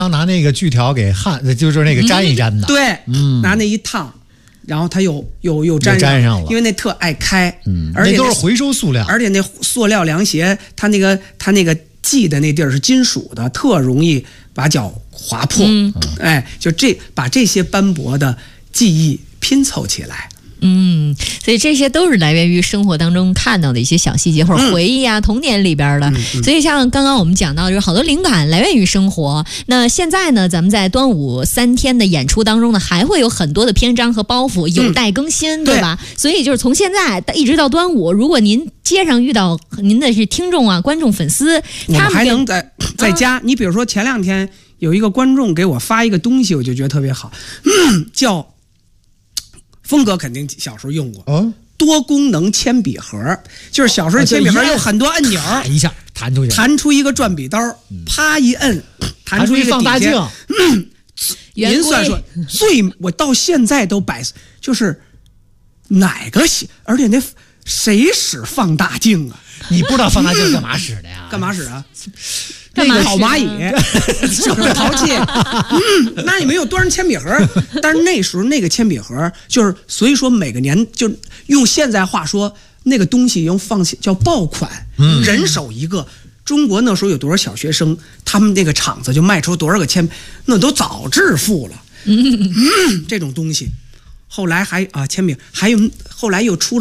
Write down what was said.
拿那个锯条给就是那个粘一粘的， 对，拿那一烫，然后它又粘上了，因为那特爱开，而且那都是回收塑料， 而且那塑料凉鞋，它那个系的那地儿是金属的，特容易把脚划破，就把这些斑驳的记忆拼凑起来。 所以这些都是来源于生活当中看到的一些小细节或者回忆啊，童年里边的。所以像刚刚我们讲到，就是好多灵感来源于生活。那现在呢，咱们在端午3天的演出当中呢，还会有很多的篇章和包袱有待更新，对吧？所以就是从现在一直到端午，如果您街上遇到您的是听众啊、观众、粉丝， 他们还能在家。你比如说前2天有一个观众给我发一个东西，我就觉得特别好，叫。峰哥肯定小时候用过，多功能铅笔盒，就是小时候铅笔盒有很多按钮， 一下弹出去， 弹出一个转笔刀，啪一摁，弹出一个放大镜。 您算说我到现在都就是哪个而且那谁使放大镜啊？ 你不知道放大镜干嘛使的呀？ 干嘛使啊？ 干嘛烤蚂蚁，淘气。那你没有端上铅笔盒，但是那时候那个铅笔盒就是，所以说每个年就用现在话说，那个东西已经放弃叫爆款，人手一个。中国那时候有多少小学生，他们那个厂子就卖出多少个那都早致富了。这种东西，后来还铅笔，还有后来又出。